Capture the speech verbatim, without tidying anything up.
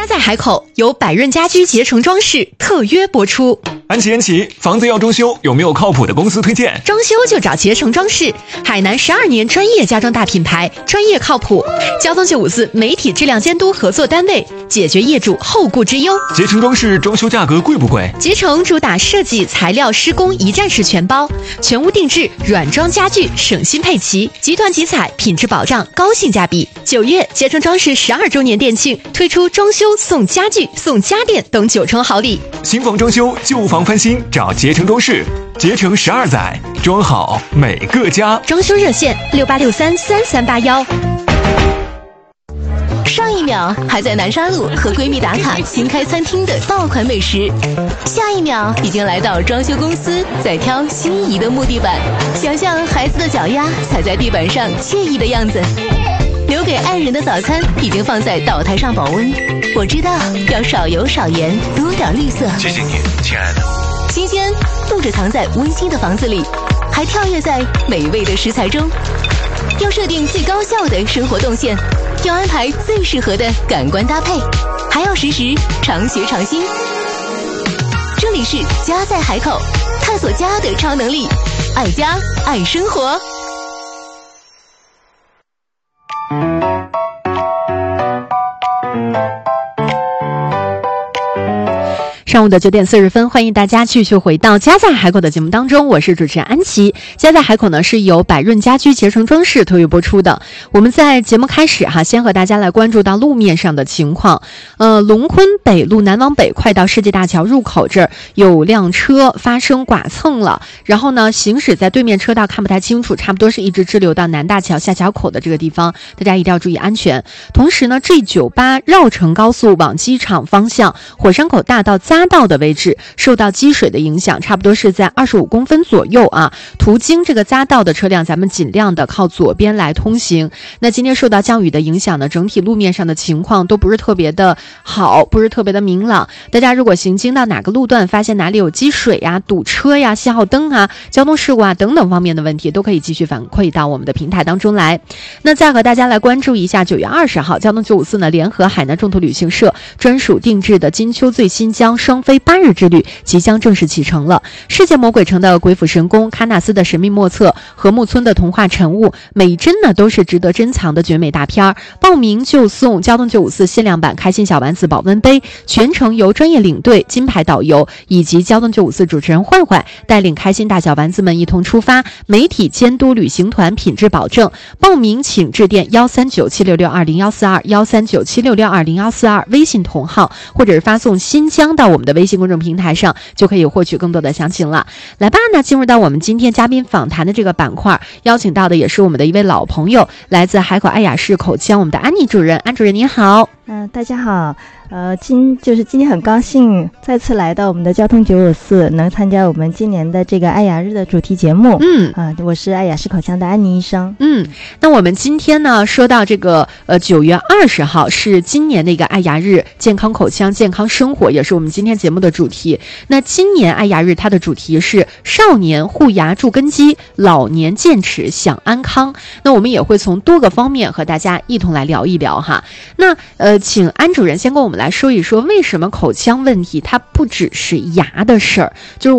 在海口由百润家居捷成装饰特约播出。 安琪安琪，房子要装修，有没有靠谱的公司推荐？ 装修就找捷成装饰，海南十二年专业家装大品牌，专业靠谱。交通九五四媒体质量监督合作单位，解决业主后顾之忧。 捷成装饰装修价格贵不贵？ 捷成主打设计、材料、施工一站式全包，全屋定制，软装家具省心配齐，集团集采，品质保障，高性价比。九月，捷成装饰十二周年店庆，推出装修送家具、送家电等九重好礼。 新房装修、旧房翻新，找捷成装饰。捷成十二载，装好每个家。 装修热线六八六三三三八幺。 上一秒还在南沙路和闺蜜打卡新开餐厅的爆款美食，下一秒已经来到装修公司在挑心仪的木地板，想象孩子的脚丫踩在地板上惬意的样子。留给爱人的早餐已经放在岛台上保温，我知道要少油少盐，多点绿色。 谢谢你，亲爱的。 新鲜不止藏在温馨的房子里，还跳跃在美味的食材中。要设定最高效的生活动线，要安排最适合的感官搭配，还要实时常学常新。这里是家在海口，探索家的超能力，爱家爱生活。 上午的九点四十分，欢迎大家继续回到家在海口的节目当中，我是主持人安琪。家在海口呢是由百润家居捷成装饰特约播出的。我们在节目开始哈，先和大家来关注到路面上的情况。呃，龙昆北路南往北快到世界大桥入口这儿有辆车发生剐蹭了，然后呢行驶在对面车道看不太清楚，差不多是一直滞留到南大桥下桥口的这个地方，大家一定要注意安全。同时呢 G 九十八 绕城高速往机场方向火山口大道匝道的位置受到积水的影响，差不多是在二十五公分左右啊。途经这个匝道的车辆，咱们尽量的靠左边来通行。那今天受到降雨的影响呢，整体路面上的情况都不是特别的好，不是特别的明朗。大家如果行经到哪个路段，发现哪里有积水呀、堵车呀、信号灯啊、交通事故啊等等方面的问题，都可以继续反馈到我们的平台当中来。那再和大家来关注一下九月二十号，交通九五四呢联合海南众途旅行社专属定制的金秋最新疆双飞八日之旅即将正式启程了。世界魔鬼城的鬼斧神工，喀纳斯的神秘莫测，禾木村的童话晨雾，每一帧呢都是值得珍藏的绝美大片。报名就送交通九五四限量版开心小丸子保温杯，全程由专业领队、金牌导游以及交通九五四主持人坏坏带领开心大小丸子们一同出发，媒体监督旅行团品质保证。报名请致电幺三九七六六二零幺四二幺三九七六六二零幺四二微信同号，或者是发送新疆到我们的微信公众平台上，就可以获取更多的详情了。来吧，那进入到我们今天嘉宾访谈的这个板块，邀请到的也是我们的一位老朋友，来自海口爱雅市口腔我们的安妮主任。安主任您好。 嗯、呃，大家好。呃，今就是今天很高兴再次来到我们的交通九五四，能参加我们今年的这个爱雅日的主题节目。 嗯啊、呃，我是爱雅市口腔的安妮医生。 嗯，那我们今天呢，说到这个呃九月二十号是今年的一个爱雅日，健康口腔健康生活，也是我们今天节目的主题。那今年爱雅日它的主题是少年护牙助根基，老年健齿享安康。那我们也会从多个方面和大家一同来聊一聊哈。那呃，请安主任先跟我们来说一说，为什么口腔问题它不只是牙的事儿，就是